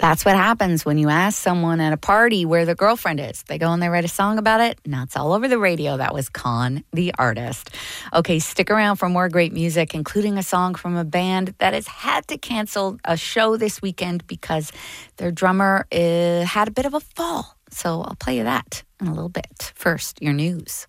That's what happens when you ask someone at a party where their girlfriend is. They go and they write a song about it. Now it's all over the radio. That was Con, the artist. Okay, stick around for more great music, including a song from a band that has had to cancel a show this weekend because their drummer had a bit of a fall. So I'll play you that in a little bit. First, your news.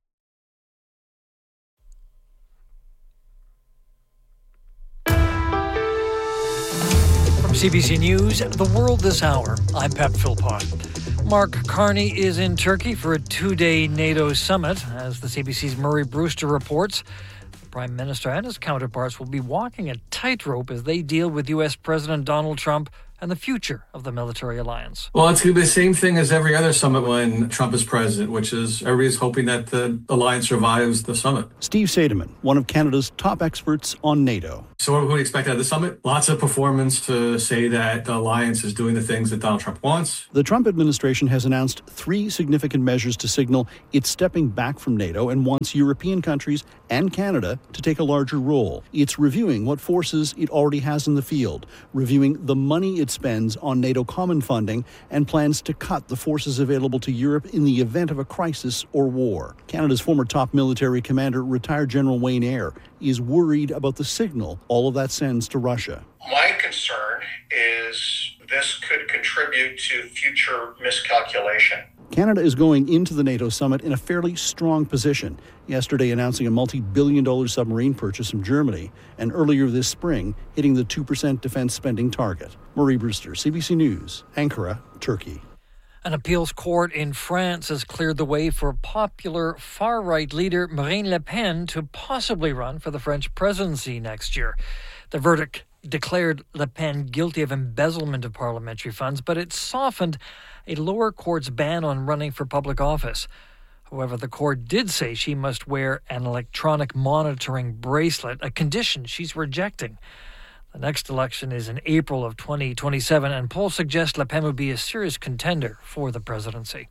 CBC News, The World This Hour. I'm Pep Philpott. Mark Carney is in Turkey for a 2-day NATO summit. As the CBC's Murray Brewster reports, the Prime Minister and his counterparts will be walking a tightrope as they deal with U.S. President Donald Trump and the future of the military alliance. Well, it's going to be the same thing as every other summit when Trump is president, which is everybody's hoping that the alliance survives the summit. Steve Seidemann, one of Canada's top experts on NATO. So what do we expect out of the summit? Lots of performance to say that the alliance is doing the things that Donald Trump wants. The Trump administration has announced 3 significant measures to signal it's stepping back from NATO and wants European countries and Canada to take a larger role. It's reviewing what forces it already has in the field, reviewing the money it spends on NATO common funding, and plans to cut the forces available to Europe in the event of a crisis or war. Canada's former top military commander, retired General Wayne Eyre, is worried about the signal all of that sends to Russia. My concern is this could contribute to future miscalculation. Canada is going into the NATO summit in a fairly strong position, yesterday announcing a multi-billion-dollar submarine purchase from Germany, and earlier this spring hitting the 2% defense spending target. Murray Brewster, CBC News, Ankara, Turkey. An appeals court in France has cleared the way for popular far-right leader Marine Le Pen to possibly run for the French presidency next year. The verdict declared Le Pen guilty of embezzlement of parliamentary funds, but it softened a lower court's ban on running for public office. However, the court did say she must wear an electronic monitoring bracelet, a condition she's rejecting. The next election is in April of 2027, and polls suggest Le Pen would be a serious contender for the presidency.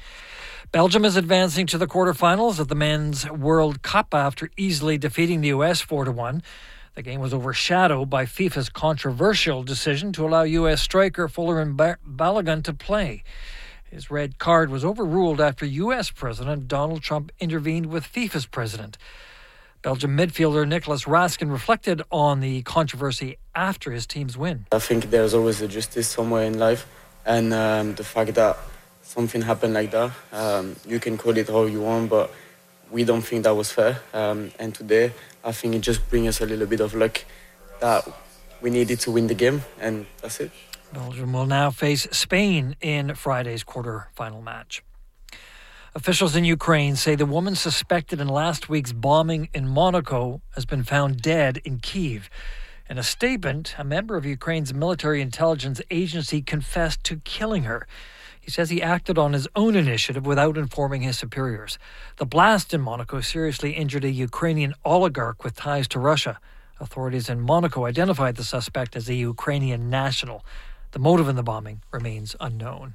Belgium is advancing to the quarterfinals of the Men's World Cup after easily defeating the U.S. 4-1. The game was overshadowed by FIFA's controversial decision to allow U.S. striker Folarin Balogun to play. His red card was overruled after U.S. President Donald Trump intervened with FIFA's president. Belgian midfielder Nicolas Raskin reflected on the controversy after his team's win. I think there's always a justice somewhere in life, and the fact that something happened like that, you can call it how you want, but we don't think that was fair. And today, I think it just brings us a little bit of luck that we needed to win the game, and that's it. Belgium will now face Spain in Friday's quarter-final match. Officials in Ukraine say the woman suspected in last week's bombing in Monaco has been found dead in Kyiv. In a statement, a member of Ukraine's military intelligence agency confessed to killing her. He says he acted on his own initiative without informing his superiors. The blast in Monaco seriously injured a Ukrainian oligarch with ties to Russia. Authorities in Monaco identified the suspect as a Ukrainian national. The motive in the bombing remains unknown.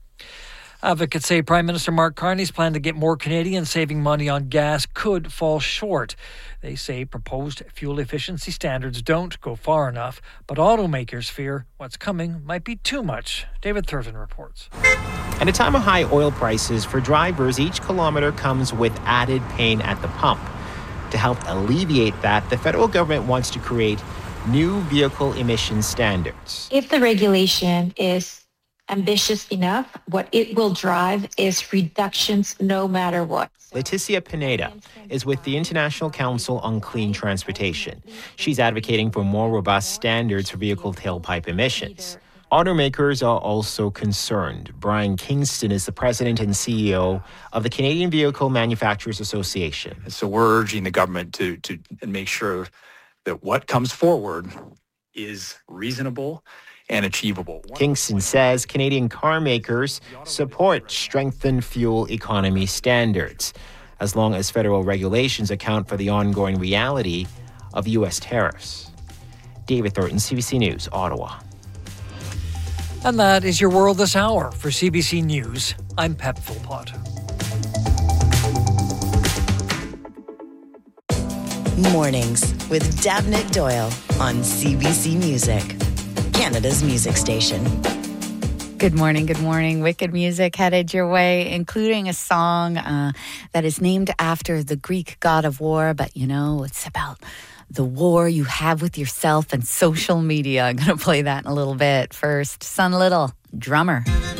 Advocates say Prime Minister Mark Carney's plan to get more Canadians saving money on gas could fall short. They say proposed fuel efficiency standards don't go far enough, but automakers fear what's coming might be too much. David Thurton reports. At a time of high oil prices, for drivers, each kilometre comes with added pain at the pump. To help alleviate that, the federal government wants to create new vehicle emission standards. If the regulation is ambitious enough, what it will drive is reductions no matter what. Leticia Pineda is with the International Council on Clean Transportation. She's advocating for more robust standards for vehicle tailpipe emissions. Automakers are also concerned. Brian Kingston is the president and CEO of the Canadian Vehicle Manufacturers Association. So we're urging the government to make sure that what comes forward is reasonable and achievable. Kingston says Canadian car makers support strengthened fuel economy standards, as long as federal regulations account for the ongoing reality of U.S. tariffs. David Thornton, CBC News, Ottawa. And that is your World This Hour. For CBC News, I'm Pep Philpott. Mornings with Dabnett Doyle on CBC Music, Canada's music station. Good morning, good morning. Wicked music headed your way, including a song that is named after the Greek god of war, but you know, it's about the war you have with yourself and social media. I'm going to play that in a little bit. First, Son Little, Drummer.